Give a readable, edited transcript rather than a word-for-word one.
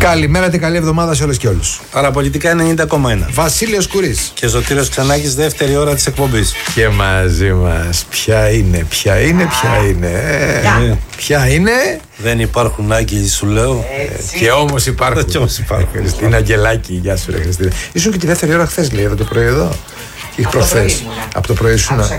Καλημέρα και καλή εβδομάδα σε όλες και όλους. Παραπολιτικά 90,1. Βασίλειος Κουρής Και Ζωτήρος Ξανάκης, δεύτερη ώρα της εκπομπής. και μαζί μας. Ποια είναι. Ποια είναι. Δεν υπάρχουν άγγελοι, σου λέω. Και όμως υπάρχουν. Και όμως υπάρχουν. Χριστίνα Αγγελάκη, γεια σου ρε Χριστίνα. Ήσουν και τη δεύτερη ώρα χθες, λέει, εδώ το πρωί εδώ. Ή προχθές. Από το πρωί ήσουν.